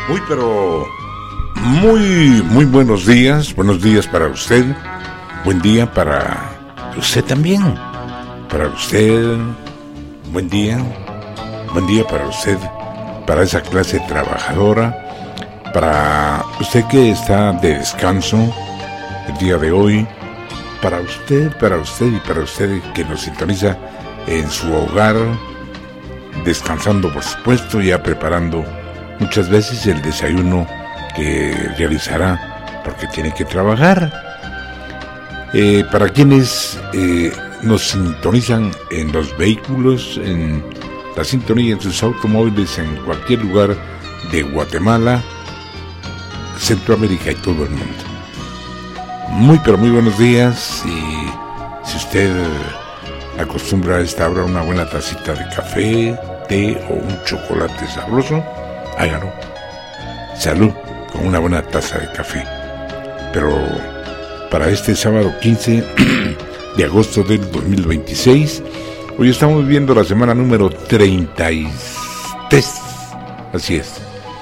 Pero muy buenos días para usted, buen día para usted también, para usted, buen día para usted, para esa clase trabajadora, para usted que está de descanso el día de hoy, para usted que nos sintoniza en su hogar, descansando por supuesto, ya preparando muchas veces el desayuno que realizará porque tiene que trabajar. Para quienes nos sintonizan en los vehículos, en la sintonía en sus automóviles en cualquier lugar de Guatemala, Centroamérica y todo el mundo. Muy buenos días. Y si usted acostumbra a esta hora una buena tacita de café, té o un chocolate sabroso, hágalo. Salud con una buena taza de café. Pero para este sábado 15 de agosto del 2026, hoy estamos viendo la semana número 33. Así es.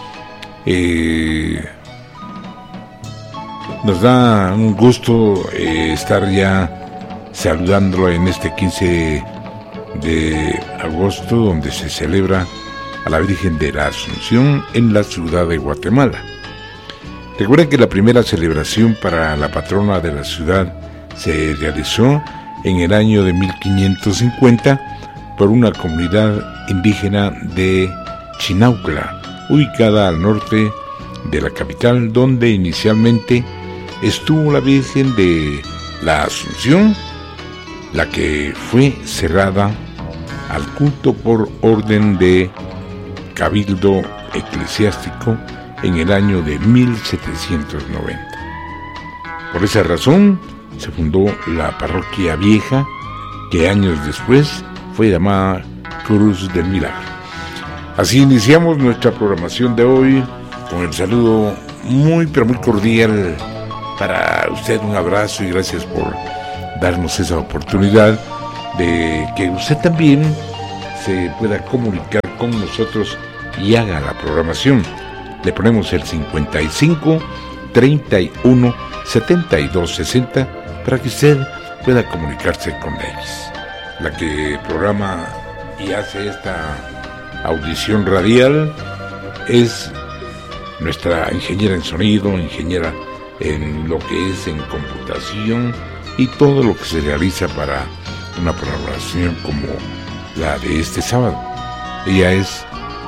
Nos da un gusto estar ya saludándolo en este 15 de agosto, donde se celebra a la Virgen de la Asunción en la ciudad de Guatemala. Recuerden que la primera celebración para la patrona de la ciudad se realizó en el año de 1550 por una comunidad indígena de Chinaucla, ubicada al norte de la capital, donde inicialmente estuvo la Virgen de la Asunción, la que fue cerrada al culto por orden de Cabildo Eclesiástico en el año de 1790. Por esa razón se fundó la parroquia vieja, que años después fue llamada Cruz del Milagro. Así iniciamos nuestra programación de hoy con el saludo muy cordial para usted. Un abrazo y gracias por darnos esa oportunidad de que usted también se pueda comunicar con nosotros y haga la programación. Le ponemos el 55 31 72 60 para que usted pueda comunicarse con ellos. La que programa y hace esta audición radial es nuestra ingeniera en sonido, ingeniera en lo que es en computación y todo lo que se realiza para una programación como la de este sábado. Ella es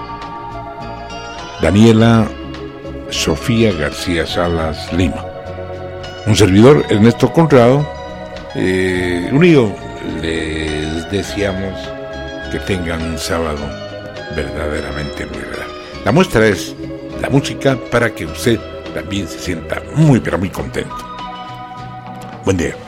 Daniela Sofía García Salas Lima. Un servidor, Ernesto Conrado, unido. Les deseamos que tengan un sábado verdaderamente muy agradable. La muestra es la música para que usted también se sienta muy contento. Buen día.